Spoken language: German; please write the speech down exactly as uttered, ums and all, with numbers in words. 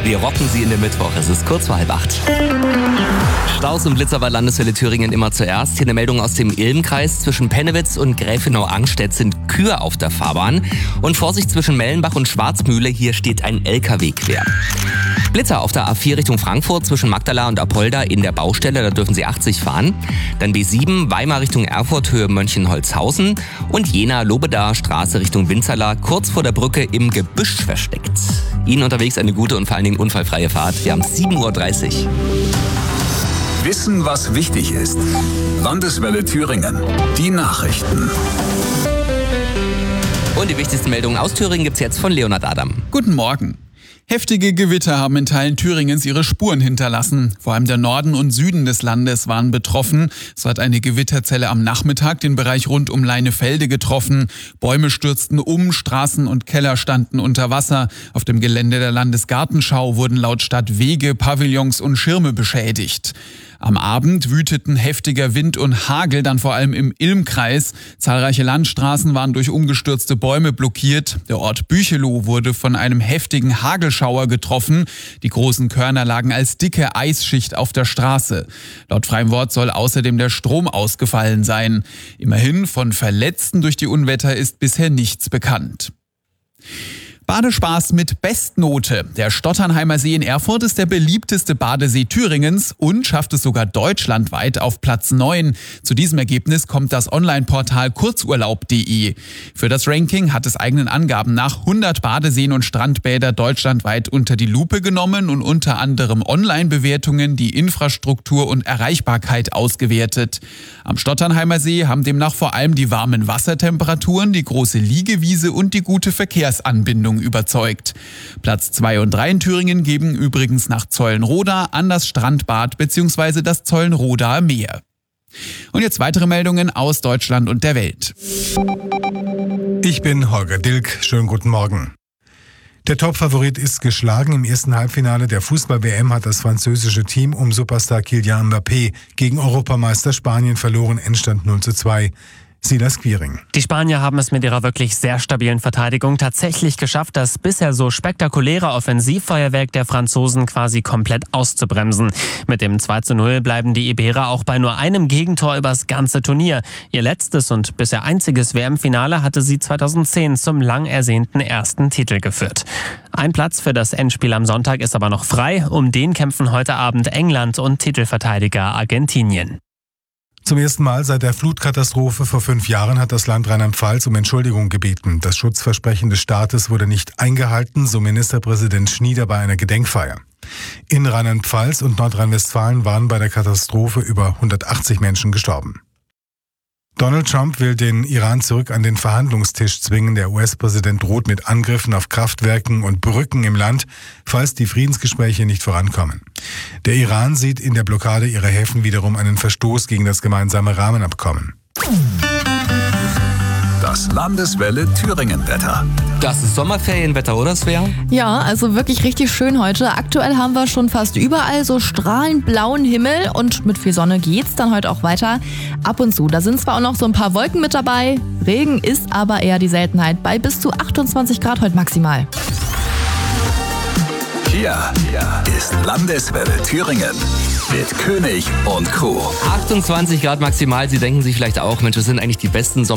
Wir rocken sie in den Mittwoch. Es ist kurz vor halb acht. Staus und Blitzer bei Landeswelle Thüringen immer zuerst. Hier eine Meldung aus dem Ilm-Kreis. Zwischen Pennewitz und Gräfenau-Angstedt sind Kühe auf der Fahrbahn. Und Vorsicht zwischen Mellenbach und Schwarzmühle. Hier steht ein L K W quer. Blitzer auf der A vier Richtung Frankfurt zwischen Magdala und Apolda in der Baustelle. Da dürfen Sie achtzig fahren. Dann B sieben Weimar Richtung Erfurt, Höhe Mönchenholzhausen. Und Jena-Lobeda Straße Richtung Winzerla, kurz vor der Brücke im Gebüsch versteckt. Ihnen unterwegs eine gute und vor allen Dingen unfallfreie Fahrt. Wir haben sieben Uhr dreißig. Wissen, was wichtig ist. Landeswelle Thüringen. Die Nachrichten. Und die wichtigsten Meldungen aus Thüringen gibt's jetzt von Leonhard Adam. Guten Morgen. Heftige Gewitter haben in Teilen Thüringens ihre Spuren hinterlassen. Vor allem der Norden und Süden des Landes waren betroffen. So hat eine Gewitterzelle am Nachmittag den Bereich rund um Leinefelde getroffen. Bäume stürzten um, Straßen und Keller standen unter Wasser. Auf dem Gelände der Landesgartenschau wurden laut Stadt Wege, Pavillons und Schirme beschädigt. Am Abend wüteten heftiger Wind und Hagel, dann vor allem im Ilm-Kreis. Zahlreiche Landstraßen waren durch umgestürzte Bäume blockiert. Der Ort Büchelow wurde von einem heftigen Hagelschauer getroffen. Die großen Körner lagen als dicke Eisschicht auf der Straße. Laut freiem Wort soll außerdem der Strom ausgefallen sein. Immerhin von Verletzten durch die Unwetter ist bisher nichts bekannt. Badespaß mit Bestnote. Der Stotternheimer See in Erfurt ist der beliebteste Badesee Thüringens und schafft es sogar deutschlandweit auf Platz neun. Zu diesem Ergebnis kommt das Online-Portal kurzurlaub punkt de. Für das Ranking hat es eigenen Angaben nach hundert Badeseen und Strandbäder deutschlandweit unter die Lupe genommen und unter anderem Online-Bewertungen, die Infrastruktur und Erreichbarkeit ausgewertet. Am Stotternheimer See haben demnach vor allem die warmen Wassertemperaturen, die große Liegewiese und die gute Verkehrsanbindung überzeugt. Platz zwei und drei in Thüringen geben übrigens nach Zollenroda an das Strandbad bzw. das Zollenrodaer Meer. Und jetzt weitere Meldungen aus Deutschland und der Welt. Ich bin Holger Dilk. Schönen guten Morgen. Der Topfavorit ist geschlagen. Im ersten Halbfinale der Fußball-W M hat das französische Team um Superstar Kylian Mbappé gegen Europameister Spanien verloren. Endstand null zu zwei. Silas Quiring. Die Spanier haben es mit ihrer wirklich sehr stabilen Verteidigung tatsächlich geschafft, das bisher so spektakuläre Offensivfeuerwerk der Franzosen quasi komplett auszubremsen. Mit dem zwei zu null bleiben die Iberer auch bei nur einem Gegentor übers ganze Turnier. Ihr letztes und bisher einziges W M-Finale hatte sie zweitausendzehn zum lang ersehnten ersten Titel geführt. Ein Platz für das Endspiel am Sonntag ist aber noch frei. Um den kämpfen heute Abend England und Titelverteidiger Argentinien. Zum ersten Mal seit der Flutkatastrophe vor fünf Jahren hat das Land Rheinland-Pfalz um Entschuldigung gebeten. Das Schutzversprechen des Staates wurde nicht eingehalten, so Ministerpräsident Schnieder bei einer Gedenkfeier. In Rheinland-Pfalz und Nordrhein-Westfalen waren bei der Katastrophe über hundertachtzig Menschen gestorben. Donald Trump will den Iran zurück an den Verhandlungstisch zwingen. Der U S-Präsident droht mit Angriffen auf Kraftwerken und Brücken im Land, falls die Friedensgespräche nicht vorankommen. Der Iran sieht in der Blockade ihrer Häfen wiederum einen Verstoß gegen das gemeinsame Rahmenabkommen. Das Landeswelle Thüringen-Wetter. Das ist Sommerferienwetter, oder Svea? Ja, also wirklich richtig schön heute. Aktuell haben wir schon fast überall so strahlend blauen Himmel und mit viel Sonne geht's dann heute auch weiter. Ab und zu, da sind zwar auch noch so ein paar Wolken mit dabei, Regen ist aber eher die Seltenheit bei bis zu achtundzwanzig Grad heute maximal. Hier ist Landeswelle Thüringen mit König und Co. achtundzwanzig Grad maximal. Sie denken sich vielleicht auch, Mensch, das sind eigentlich die besten Sommer.